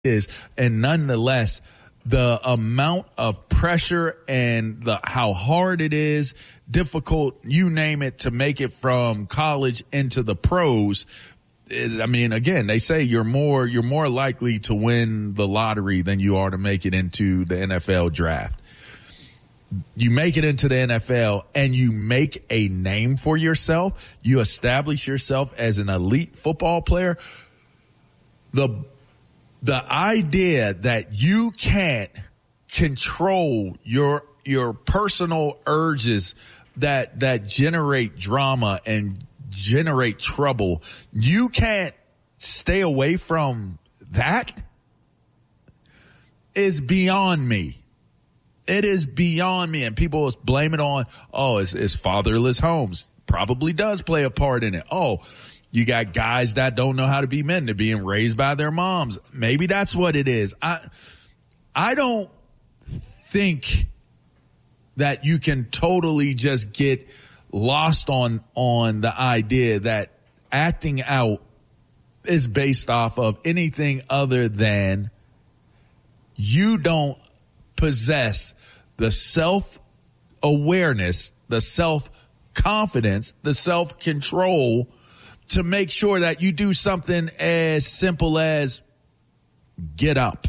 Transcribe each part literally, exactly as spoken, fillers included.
is, and nonetheless, the amount of pressure and the how hard it is, difficult, you name it, to make it from college into the pros. I mean, again, they say you're more you're more likely to win the lottery than you are to make it into the N F L draft. You make it into the N F L and you make a name for yourself. You establish yourself as an elite football player. The The idea that you can't control your your personal urges that that generate drama and generate trouble, you can't stay away from that, is beyond me. It is beyond me. And people blame it on, oh, it's, it's fatherless homes. Probably does play a part in it. Oh, you got guys that don't know how to be men. They're being raised by their moms. Maybe that's what it is. I, I don't think that you can totally just get lost on, on the idea that acting out is based off of anything other than you don't possess the self-awareness, the self-confidence, the self-control to make sure that you do something as simple as get up,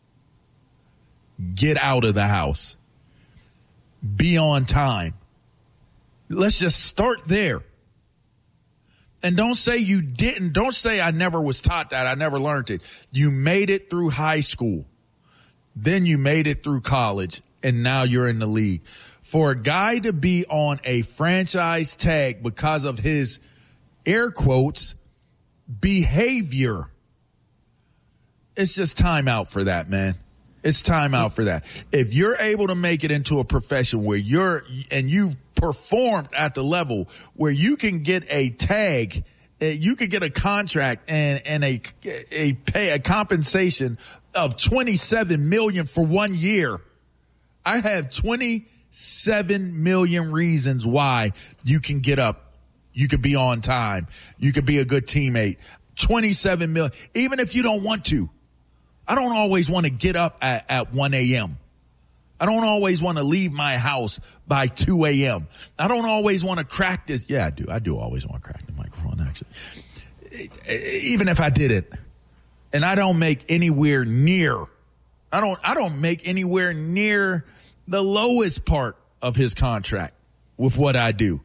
get out of the house, be on time. Let's just start there. And don't say you didn't. Don't say I never was taught that. I never learned it. You made it through high school. Then you made it through college, and now you're in the league. For a guy to be on a franchise tag because of his, air quotes, behavior, it's just time out for that, man. It's time out for that. If you're able to make it into a profession where you're, and you've performed at the level where you can get a tag, you could get a contract and, and a, a pay, a compensation of twenty-seven million dollars for one year. I have twenty-seven million reasons why you can get up. You could be on time. You could be a good teammate. twenty-seven million. Even if you don't want to. I don't always want to get up at, at one a.m. I don't always want to leave my house by two a.m. I don't always want to crack this. Yeah, I do. I do always want to crack the microphone, actually. Even if I didn't. And I don't make anywhere near, I don't, I don't make anywhere near the lowest part of his contract with what I do.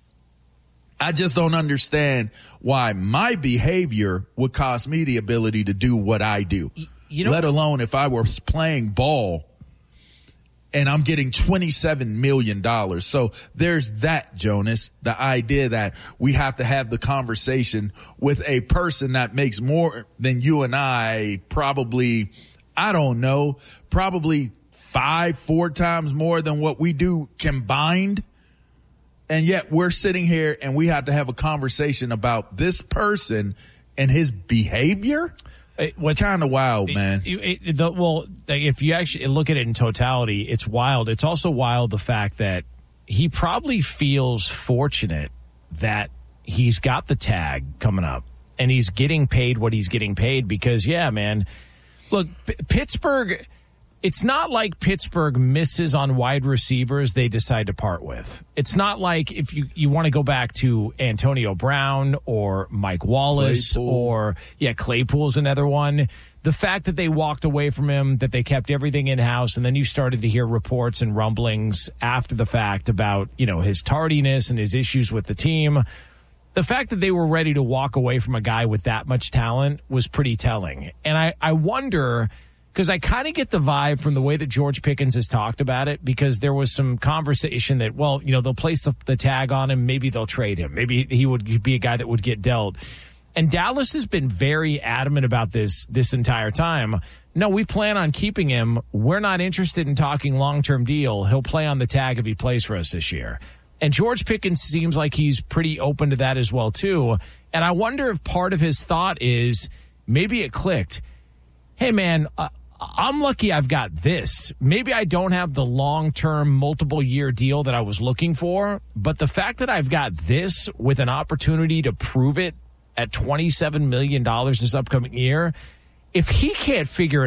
I just don't understand why my behavior would cost me the ability to do what I do. You know, let alone if I was playing ball and I'm getting twenty-seven million dollars. So there's that, Jonas, the idea that we have to have the conversation with a person that makes more than you and I, probably, I don't know, probably five, four times more than what we do combined. And yet we're sitting here and we have to have a conversation about this person and his behavior. What's kind of wild, man. It, it, the, well, if you actually look at it in totality, it's wild. It's also wild the fact that he probably feels fortunate that he's got the tag coming up and he's getting paid what he's getting paid because, yeah, man, look, P- Pittsburgh, it's not like Pittsburgh misses on wide receivers they decide to part with. It's not like if you, you want to go back to Antonio Brown or Mike Wallace Claypool. or, yeah, Claypool's another one. The fact that they walked away from him, that they kept everything in-house, and then you started to hear reports and rumblings after the fact about, you know, his tardiness and his issues with the team. The fact that they were ready to walk away from a guy with that much talent was pretty telling. And I, I wonder... Because I kind of get the vibe from the way that George Pickens has talked about it, because there was some conversation that, well, you know, they'll place the, the tag on him. Maybe they'll trade him. Maybe he would be a guy that would get dealt. And Dallas has been very adamant about this this entire time. No, we plan on keeping him. We're not interested in talking long-term deal. He'll play on the tag if he plays for us this year. And George Pickens seems like he's pretty open to that as well, too. And I wonder if part of his thought is maybe it clicked. Hey, man, uh, I'm lucky I've got this. Maybe I don't have the long-term multiple-year deal that I was looking for, but the fact that I've got this with an opportunity to prove it at twenty-seven million dollars this upcoming year, if he can't figure it